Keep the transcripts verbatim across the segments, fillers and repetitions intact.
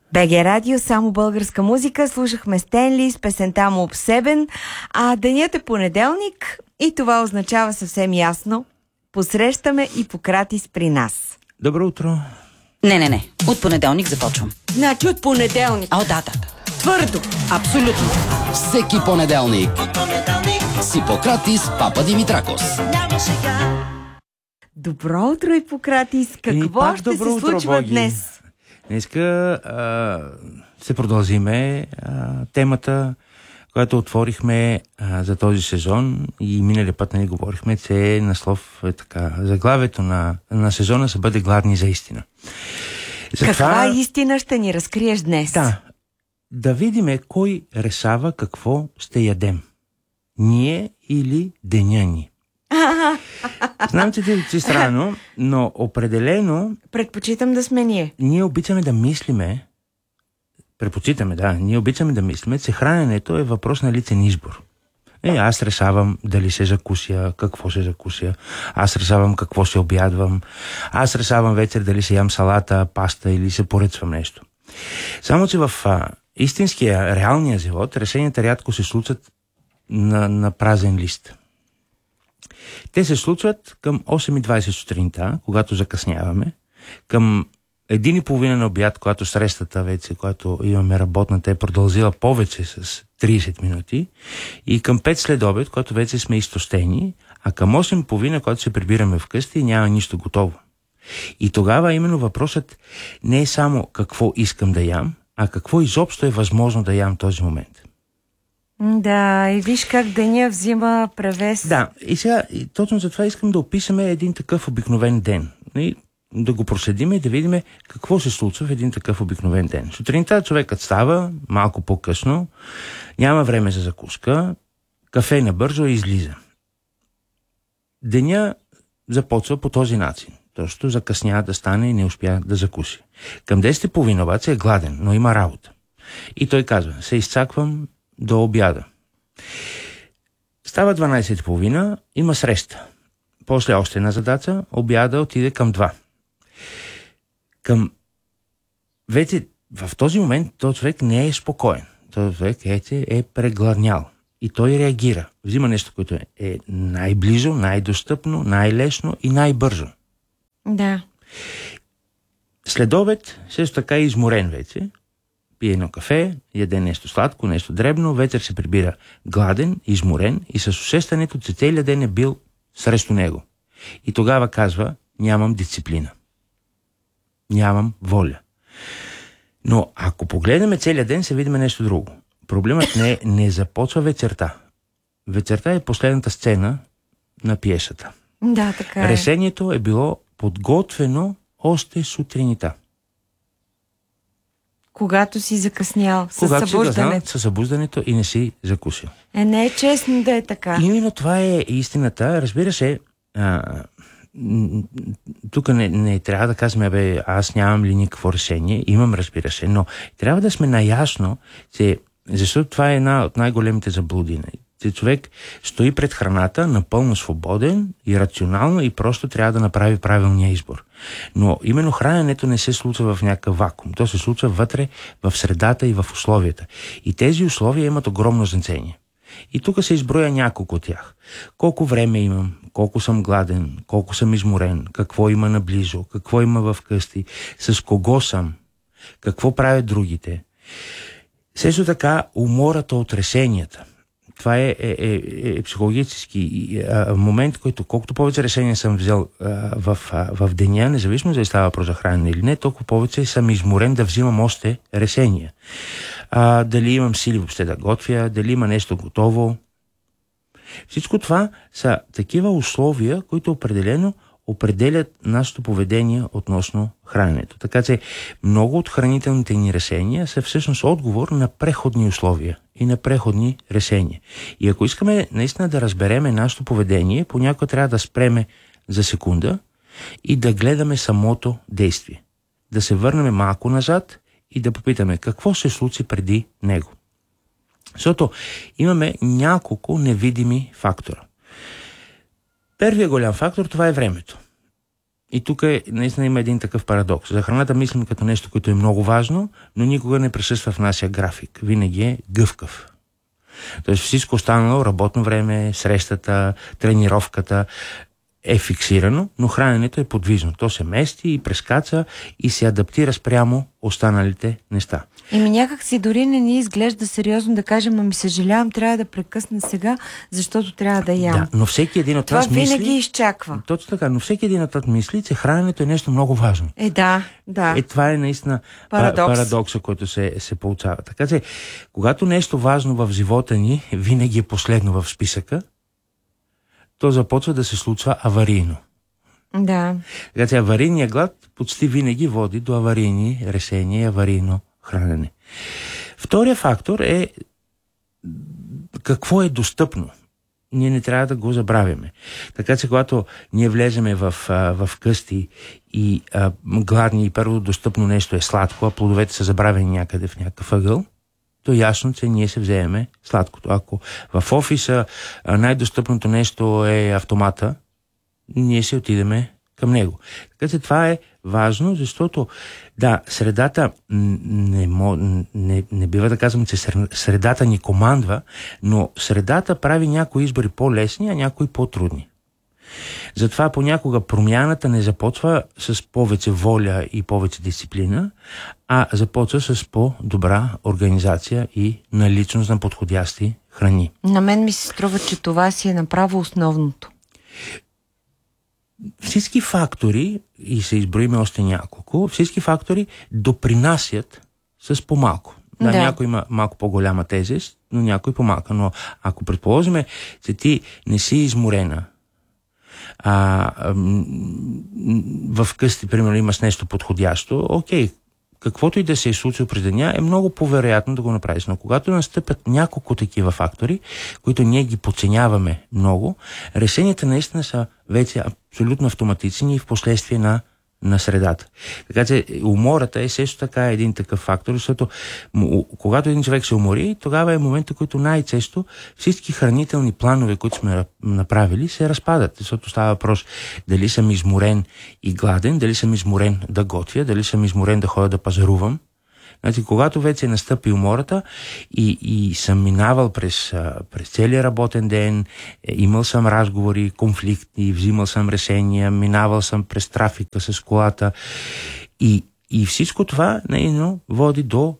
БГ Радио, само българска музика. Слушахме Стенли с песента му "Обсебен", а денят е понеделник и това означава съвсем ясно: посрещаме Ипократис при нас. Добро утро. Не, не, не. От понеделник започвам. Значи от понеделник. О, да, да, да. Твърдо. Абсолютно. Всеки понеделник с Ипократис Папа Димитракос. Добро утро, Ипократис. Какво ще се случва утро, днес? Днеска а, се продължиме а, темата, която отворихме а, за този сезон, и миналия път не говорихме, че наслов е така. Заглавието на, на сезона ще бъде "Гладни за истина". За Каква това, истина ще ни разкриеш днес? Да, да видиме кой решава какво ще ядем. Ние или деня ни. Знам, че ти е странно, но определено... Предпочитам да сме ние. Ние обичаме да мислиме, предпочитаме, да, ние обичаме да мислиме, че храненето е въпрос на личен избор. Е, аз решавам дали се закуся, какво се закуся, аз решавам какво се обядвам, аз решавам вечер дали се ям салата, паста или се поръчвам нещо. Само че в а, истинския, реалния живот решенията рядко се случват на, на празен лист. Те се случват към осем и двайсет сутринта, когато закъсняваме, към един и половина на обяд, когато срещата вече, когато имаме работната, е продължила повече с трийсет минути, и към пет след обед, когато вече сме изтощени, а към осем и половина, когато се прибираме вкъщи и няма нищо готово. И тогава именно въпросът не е само какво искам да ям, а какво изобщо е възможно да ям в този момент. Да, и виж как деня взима превес. Да, и сега и точно за това искам да описаме един такъв обикновен ден. И да го проследиме и да видим какво се случва в един такъв обикновен ден. Сутринта човекът става малко по-късно, няма време за закуска, кафе набързо и излиза. Деня започва по този начин. Точно закъсня да стане и не успя да закуси. Към десет и половина обаче е гладен, но има работа. И той казва: се изчаквам до обяда. Става дванайсет и половина, има среща. После още една задача, обяда отиде към два. Към... Вече в този момент този човек не е спокоен. Този човек вече е прегладнял. И той реагира. Взима нещо, което е, е най-близо, най-достъпно, най-лесно и най-бързо. Да. След обед, също така е изморен вече. Пие едно кафе, яде нещо сладко, нещо дребно, вечер се прибира гладен, изморен и с усещането, че целият ден е бил срещу него. И тогава казва: нямам дисциплина. Нямам воля. Но ако погледнем целият ден, се видим нещо друго. Проблемът не, не започва вечерта. Вечерта е последната сцена на пиесата. Да, така е. Решението е било подготвено още сутринта. Когато си закъснял с Когато събуждането. С събуждането и не си закусил. Е, не е честно да е така. Именно това е истината. Разбира се, а, тук не, не трябва да казваме: бе, аз нямам ли никакво решение. Имам, разбира се, но трябва да сме наясно, че, защото това е една от най-големите заблуди. Че човек стои пред храната напълно свободен и рационално и просто трябва да направи правилния избор. Но именно храненето не се случва в някакъв вакуум. То се случва вътре, в средата и в условията. И тези условия имат огромно значение. И тук се изброя няколко от тях. Колко време имам, колко съм гладен, колко съм изморен, какво има наблизо, какво има в къщи, с кого съм, какво правят другите. Също така умората от решенията. Това е, е, е, е психологически а, момент, който колкото повече решения съм взел а, в, а, в деня, независимо дали става въпрос за хранене или не, толкова повече съм изморен да взимам още решения. А, дали имам сили въобще да готвя, дали има нещо готово. Всичко това са такива условия, които определено определят нашето поведение относно храненето. Така че много от хранителните ни решения са всъщност отговор на преходни условия и на преходни решения. И ако искаме наистина да разбереме нашето поведение, понякога трябва да спреме за секунда и да гледаме самото действие. Да се върнем малко назад и да попитаме какво се случи преди него. Защото имаме няколко невидими фактора. Първият голям фактор, това е времето. И тук е, наистина има един такъв парадокс. За храната мислим като нещо, което е много важно, но никога не присъства в нашия график. Винаги е гъвкав. Тоест всичко останало, работно време, срещата, тренировката е фиксирано, но храненето е подвижно. То се мести и прескача и се адаптира спрямо останалите неща. Еми някак си дори не ни изглежда сериозно да кажем, ами съжалявам, трябва да прекъсна сега, защото трябва да ям. Да, но всеки един от Това нас мисли... Това винаги изчаква. Точно така, но всеки един от нас мисли, че храненето е нещо много важно. Е, да, да. Е, това е наистина Парадокс. парадокса, който се, се получава. Така че, когато нещо важно в живота ни винаги е последно в списъка, то започва да се случва аварийно. Да. Така че аварийният глад почти винаги води до аварийни решения и аварийно хранене. Втория фактор е какво е достъпно. Ние не трябва да го забравяме. Така че, когато ние влеземе в, в късти и а, гладни и първо достъпно нещо е сладко, а плодовете са забравени някъде в някакъв ъгъл, то ясно, че ние се вземем сладкото. Ако в офиса най-достъпното нещо е автомата, ние се отидеме към него. Така че това е важно, защото да, средата не, не, не бива да казвам, че средата ни командва, но средата прави някои избори по-лесни, а някои по-трудни. Затова понякога промяната не започва с повече воля и повече дисциплина, а започва с по-добра организация и наличност на подходящи храни. На мен ми се струва, че това си е направо основното. Всички фактори, и се изброиме още няколко, всички фактори допринасят с по-малко. Да, да. Някой има малко по-голяма тежест, но някой по-малка. Но ако предположим, че ти не си изморена, а, а в къщи, примерно, имаш нещо подходящо, окей, каквото и да се е случило през деня, е много по-вероятно да го направиш. Но когато настъпят няколко такива фактори, които ние ги подценяваме много, решенията наистина са вече абсолютно автоматични и в последствие на, на средата. Така че умората е също така един такъв фактор, защото когато един човек се умори, тогава е момента, който най-често всички хранителни планове, които сме направили, се разпадат. Защото става въпрос дали съм изморен и гладен, дали съм изморен да готвя, дали съм изморен да ходя да пазарувам. Значи, когато вече настъпи умората и, и съм минавал през, през целия работен ден, имал съм разговори, конфликти, взимал съм решения, минавал съм през трафика с колата и, и всичко това наедно води до,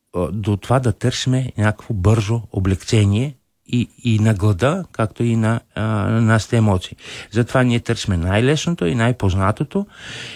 до това да търсиме някакво бързо облегчение и, и на глада, както и на, а, на нашите емоции. Затова ние търсиме най-лесното и най-познатото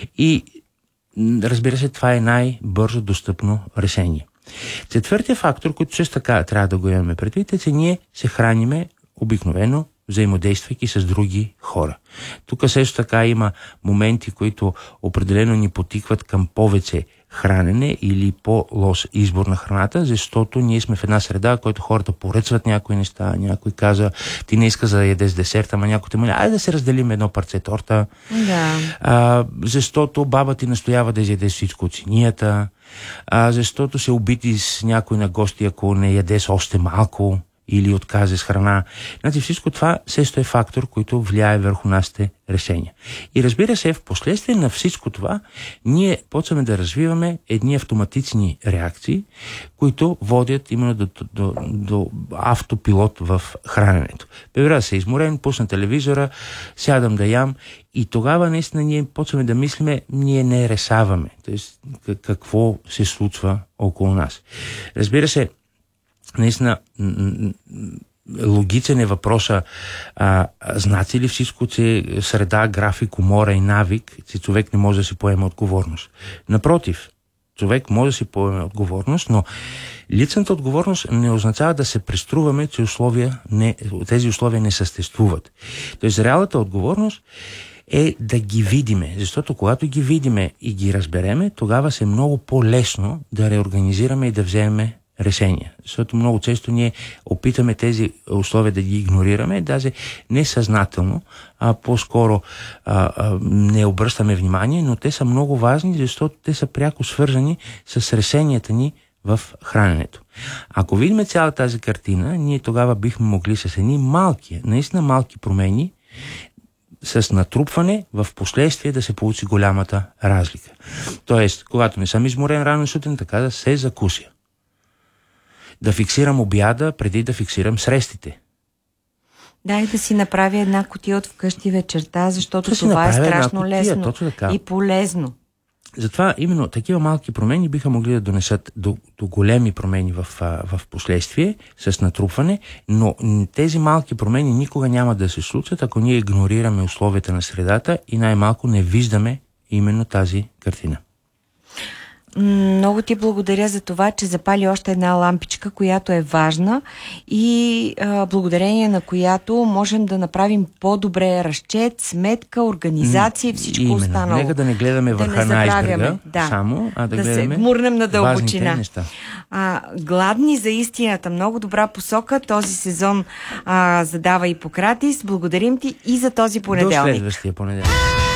и разбира се, това е най-бързо достъпно решение. Четвъртия фактор, който също така трябва да го имаме предвид, е, че ние се храниме обикновено, взаимодействайки с други хора. Тук също така има моменти, които определено ни потикват към повече хранене или по-лош избор на храната, защото ние сме в една среда, в която хората поръчват някои неща. Някой каза, ти не искаш да ядеш десерт, ама някой те моля, айде да се разделим едно парче торта. Да. А, защото баба ти настоява да ядеш всичко от синията, а, защото се обиди с някой на гости, ако не ядеш още малко или откажеш храна. Значи всичко това също е фактор, който влияе върху нашите решения. И разбира се, в последствие на всичко това, ние почваме да развиваме едни автоматични реакции, които водят именно до, до, до автопилот в храненето. Прибира се изморен, пусна телевизора, сядам да ям и тогава наистина ние почваме да мислиме, ние не решаваме. Тоест, какво се случва около нас. Разбира се, наистина логичен е въпроса, а, значи ли всичко, че среда, график, умора и навик, че човек не може да си поеме отговорност? Напротив, човек може да си поеме отговорност, но личната отговорност не означава да се преструваме, че условия не, тези условия не съществуват. Тоест, реалната отговорност е да ги видиме, защото когато ги видиме и ги разбереме, тогава се е много по-лесно да реорганизираме и да вземем решения. Защото много често ние опитаме тези условия да ги игнорираме, даже не съзнателно, а по-скоро а, а, не обръщаме внимание, но те са много важни, защото те са пряко свързани с решенията ни в храненето. Ако видим цялата тази картина, ние тогава бихме могли с едни малки, наистина малки промени, с натрупване в последствие да се получи голямата разлика. Тоест, когато не съм изморен рано сутрин, така да се закуся. Да фиксирам обяда преди да фиксирам срещите. Да, и да си направя една кутия от вкъщи вечерта, защото да това е страшно кутия, лесно и полезно. Затова именно такива малки промени биха могли да донесат до, до големи промени в, в последствие с натрупване, но тези малки промени никога няма да се случат, ако ние игнорираме условията на средата и най-малко не виждаме именно тази картина. Много ти благодаря за това, че запали още една лампичка, която е важна и а, благодарение на която можем да направим по-добре разчет, сметка, организация и всичко Именно. Останало. Нека да не гледаме върха на айсберга да. само, а да, да гледаме се гмурнем на дълбочина. неща. А, гладни за истината. Много добра посока. Този сезон а, задава Ипократис. Благодарим ти и за този понеделник. До следващия понеделник.